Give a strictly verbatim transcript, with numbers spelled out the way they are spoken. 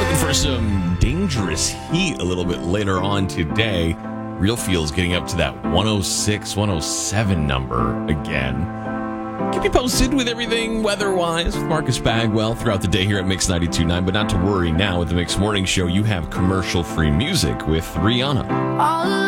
For some dangerous heat a little bit later on today. Real feels getting up to that one oh six, one oh seven number again. Keep you posted with everything weather-wise with Marcus Bagwell throughout the day here at Mix ninety-two point nine. But not to worry now, with the Mix Morning Show, you have commercial-free music with Rihanna. All